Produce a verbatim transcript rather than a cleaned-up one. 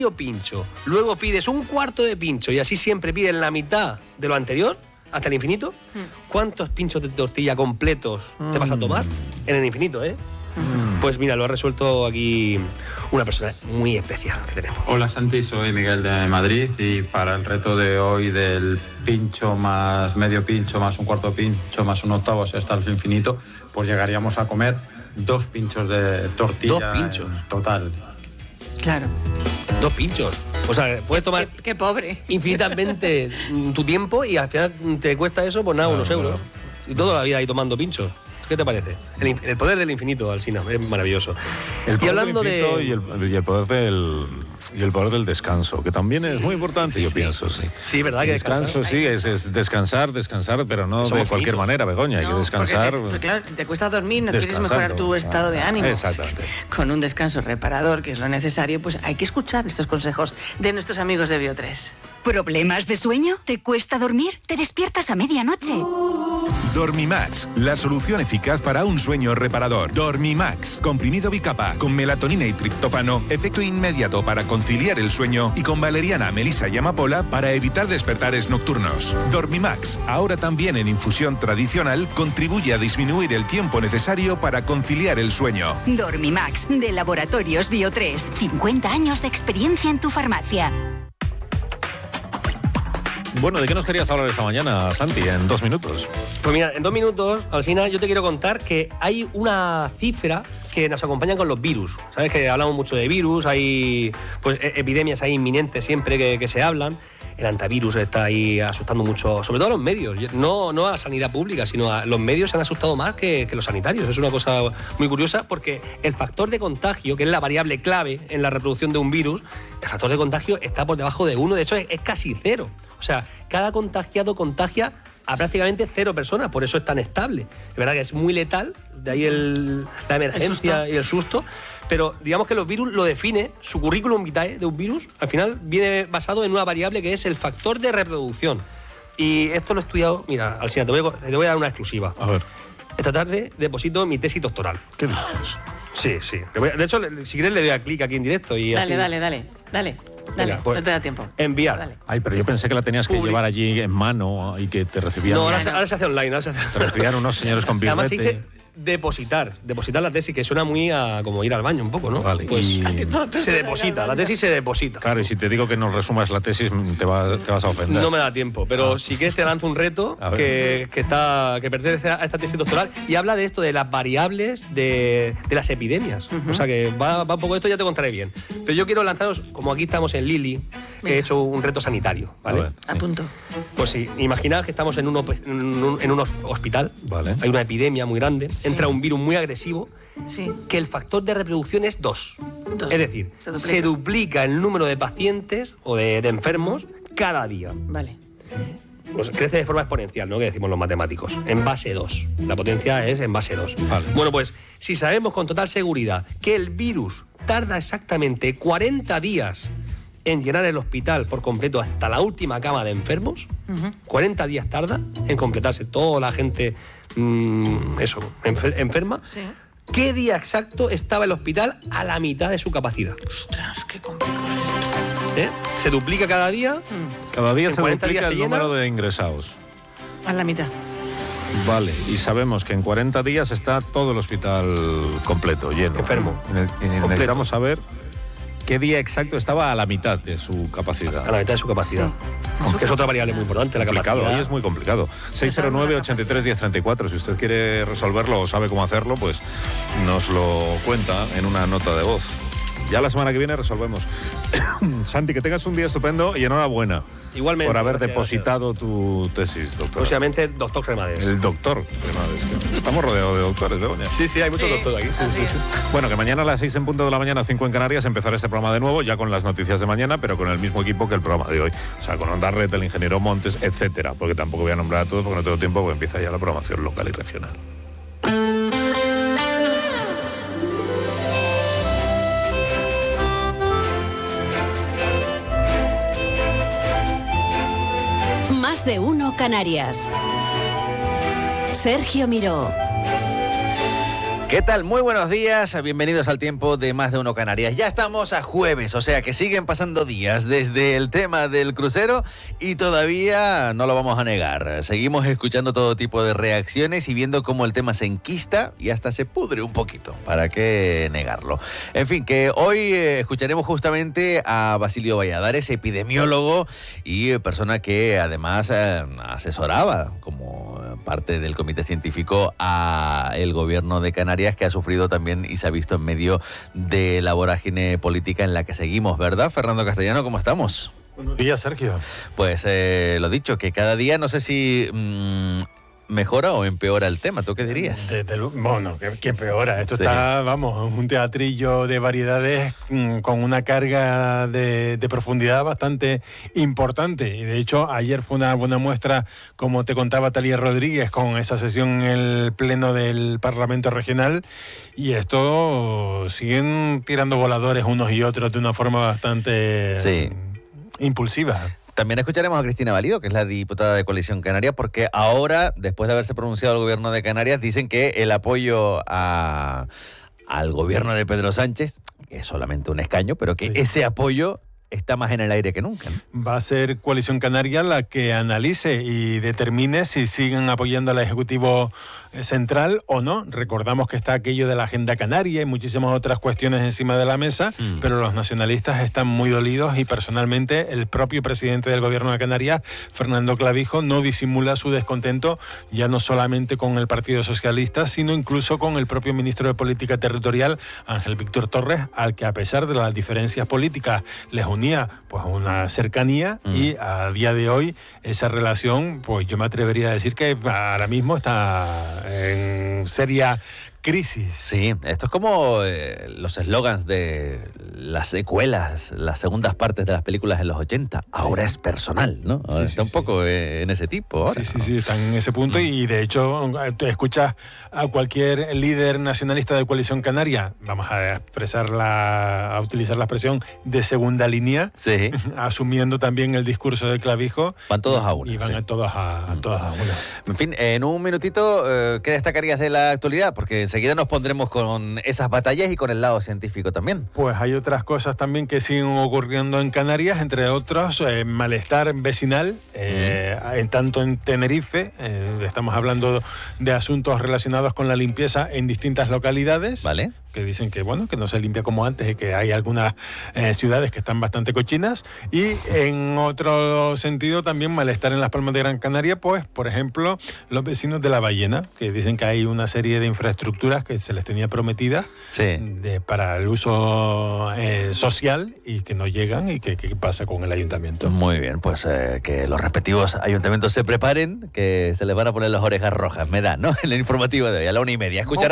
pincho, luego pides un cuarto de pincho y así siempre pides la mitad de lo anterior, hasta el infinito, ¿cuántos pinchos de tortilla completos te vas a tomar? En el infinito, ¿eh? Mm. Pues mira, lo ha resuelto aquí una persona muy especial que tenemos. Hola Santi, soy Miguel de Madrid y para el reto de hoy del pincho más medio pincho más un cuarto pincho más un octavo hasta el infinito, pues llegaríamos a comer dos pinchos de tortilla. Dos pinchos. En total. Claro. Dos pinchos. O sea, puedes tomar qué, qué pobre. infinitamente tu tiempo y al final te cuesta eso, pues nada, claro, unos euros. Claro. Y toda la vida ahí tomando pinchos. ¿Qué te parece? El, el poder del infinito, Alsina, es maravilloso. El poder y hablando del infinito de... y el, y el poder del y el poder del descanso, que también sí, es muy importante, sí, sí, yo sí. pienso, sí. Sí, verdad sí, que descanso, descansar. sí, es, es descansar, descansar, pero no Somos de cualquier finitos. manera, Begoña, no, hay que descansar. Te, pues claro, si te cuesta dormir, no quieres mejorar tu estado ah, de ánimo. Exactamente. Con un descanso reparador, que es lo necesario, pues hay que escuchar estos consejos de nuestros amigos de Bio tres. ¿Problemas de sueño? ¿Te cuesta dormir? ¿Te despiertas a medianoche? Dormimax, la solución eficaz para un sueño reparador. Dormimax, comprimido bicapa con melatonina y triptófano, efecto inmediato para conciliar el sueño y con valeriana, melisa y amapola para evitar despertares nocturnos. Dormimax, ahora también en infusión tradicional, contribuye a disminuir el tiempo necesario para conciliar el sueño. Dormimax, de Laboratorios Bio tres. cincuenta años de experiencia en tu farmacia. Bueno, ¿de qué nos querías hablar esta mañana, Santi, en dos minutos? Pues mira, en dos minutos, Alsina, yo te quiero contar que hay una cifra que nos acompaña con los virus. Sabes que hablamos mucho de virus, hay pues, epidemias ahí inminentes siempre que, que se hablan. El antivirus está ahí asustando mucho, sobre todo a los medios, no, no a la sanidad pública, sino a los medios se han asustado más que, que los sanitarios. Es una cosa muy curiosa porque el factor de contagio, que es la variable clave en la reproducción de un virus, el factor de contagio está por debajo de uno, de hecho es, es casi cero. O sea, cada contagiado contagia a prácticamente cero personas, por eso es tan estable. Es verdad que es muy letal, de ahí el, la emergencia el y el susto, pero digamos que los virus lo define, su currículum vitae de un virus, al final viene basado en una variable que es el factor de reproducción. Y esto lo he estudiado, mira, Alsina, te voy a, te voy a dar una exclusiva. A ver. Esta tarde deposito mi tesis doctoral. ¿Qué dices? Sí, sí. De hecho, si quieres le doy a clic aquí en directo y Dale, así... dale, dale, dale. Dale, Venga, pues, no te da tiempo. Enviar. Dale. Ay, pero yo pensé que la tenías que Public. llevar allí en mano y que te recibían. No, ahora, se, ahora se hace online. Ahora se hace... Te recibían unos señores con Además se birrete. dice depositar, depositar la tesis, que suena muy a como ir al baño un poco, ¿no? Vale, pues y... se deposita, la tesis se deposita. Claro, y si te digo que nos resumas la tesis, te, va, te vas a ofender. No me da tiempo, pero ah. si quieres te lanzo un reto que, que, está, que pertenece a esta tesis doctoral y habla de esto, de las variables de, de las epidemias. Uh-huh. O sea que va, va un poco de esto, ya te contaré bien. Pero yo quiero lanzaros, como aquí estamos en Lili, que he hecho un reto sanitario, ¿vale? A ver, sí. A punto. Pues sí, imaginaos que estamos en un, en un, en un hospital, vale. Hay una epidemia muy grande, sí. entra un virus muy agresivo, sí. que el factor de reproducción es dos. dos. Es decir, se duplica. se duplica el número de pacientes o de, de enfermos cada día. Vale. Pues crece de forma exponencial, ¿no? Que decimos los matemáticos. En base dos. La potencia es en base dos. Vale. Bueno, pues si sabemos con total seguridad que el virus tarda exactamente cuarenta días en llenar el hospital por completo hasta la última cama de enfermos, uh-huh. cuarenta días tarda en completarse toda la gente, mmm, eso, enfer- enferma, sí. ¿Qué día exacto estaba el hospital a la mitad de su capacidad? Ostras, qué complicado es esto. ¿Eh? Se duplica cada día. Mm. Cada día en se duplica días el se llena, número de ingresados. A la mitad. Vale, y sabemos que en cuarenta días está todo el hospital completo, lleno. Enfermo. En el, en el necesitamos saber qué día exacto estaba a la mitad de su capacidad. A la mitad de su capacidad. Sí. Aunque es otra variable muy importante, la complicado, capacidad. Hoy es muy complicado. seis cero nueve, ochenta y tres, diez treinta y cuatro. Si usted quiere resolverlo o sabe cómo hacerlo, pues nos lo cuenta en una nota de voz. Ya la semana que viene resolvemos. Santi, que tengas un día estupendo y enhorabuena. Igualmente. Por haber gracias, depositado gracias. tu tesis, doctor. Próximamente, doctor Cremades. El doctor Cremades. Estamos rodeados de doctores, Begoña. Sí, sí, hay muchos sí, doctores aquí. Sí, sí, sí. Bueno, que mañana a las seis en punto de la mañana, cinco en Canarias, empezará este programa de nuevo, ya con las noticias de mañana, pero con el mismo equipo que el programa de hoy. O sea, con Onda Red, el ingeniero Montes, etcétera. Porque tampoco voy a nombrar a todos porque no tengo tiempo, porque empieza ya la programación local y regional. Más de uno Canarias. Sergio Miró. ¿Qué tal? Muy buenos días, bienvenidos al tiempo de Más de Uno Canarias. Ya estamos a jueves, o sea que siguen pasando días desde el tema del crucero y todavía no lo vamos a negar. Seguimos escuchando todo tipo de reacciones y viendo cómo el tema se enquista y hasta se pudre un poquito, ¿para qué negarlo? En fin, que hoy eh, escucharemos justamente a Basilio Valladares, epidemiólogo y persona que además eh, asesoraba como parte del comité científico a el gobierno de Canarias, que ha sufrido también y se ha visto en medio de la vorágine política en la que seguimos, ¿verdad? Fernando Castellano, ¿cómo estamos? Buenos días, Sergio. Pues eh, lo dicho, que cada día no sé si mmm, mejora o empeora el tema. ¿Tú qué dirías? Desde el, bueno, que, que empeora. Esto Sí. está, vamos, un teatrillo de variedades mmm, con una carga de, de profundidad bastante importante. Y de hecho, ayer fue una buena muestra, como te contaba Talía Rodríguez, con esa sesión en el Pleno del Parlamento Regional. Y esto siguen tirando voladores unos y otros de una forma bastante Sí. impulsiva. También escucharemos a Cristina Valido, que es la diputada de Coalición Canaria, porque ahora, después de haberse pronunciado el gobierno de Canarias, dicen que el apoyo a, al gobierno de Pedro Sánchez, que es solamente un escaño, pero que Sí. ese apoyo está más en el aire que nunca, ¿no? Va a ser Coalición Canaria la que analice y determine si siguen apoyando al Ejecutivo Central o no. Recordamos que está aquello de la Agenda Canaria y muchísimas otras cuestiones encima de la mesa, Mm. pero los nacionalistas están muy dolidos y personalmente el propio presidente del Gobierno de Canarias, Fernando Clavijo, no disimula su descontento ya no solamente con el Partido Socialista, sino incluso con el propio ministro de Política Territorial, Ángel Víctor Torres, al que a pesar de las diferencias políticas les unía pues una cercanía Mm. y a día de hoy esa relación, pues yo me atrevería a decir que ahora mismo está en seria crisis. Sí, esto es como eh, los eslogans de las secuelas, las segundas partes de las películas en los ochenta. Ahora Sí. es personal, ¿no? Ahora Sí, está sí, un poco eh, en ese tipo ahora. Sí, sí, ¿no? sí, están en ese punto Mm. y de hecho te escuchas a cualquier líder nacionalista de Coalición Canaria, vamos a expresar la, a utilizar la expresión de segunda línea, Sí, asumiendo también el discurso de Clavijo. van todos a una. Y van sí. a todos a, a todos a una. En fin, en un minutito, eh, ¿qué destacarías de la actualidad? Porque enseguida nos pondremos con esas batallas y con el lado científico también. Pues hay otras cosas también que siguen ocurriendo en Canarias, entre otros, eh, malestar vecinal, eh, en tanto en Tenerife, eh, estamos hablando de asuntos relacionados con la limpieza en distintas localidades. ¿Vale? Que dicen que bueno que no se limpia como antes y que hay algunas eh, ciudades que están bastante cochinas, y en otro sentido también malestar en Las Palmas de Gran Canaria, pues por ejemplo los vecinos de La Ballena, que dicen que hay una serie de infraestructuras que se les tenía prometidas Sí. de, para el uso eh, social y que no llegan, y que qué pasa con el ayuntamiento. Muy bien, pues eh, que los respectivos ayuntamientos se preparen, que se les van a poner las orejas rojas, me da, ¿no? En el informativo de hoy, a la una y media. Escuchar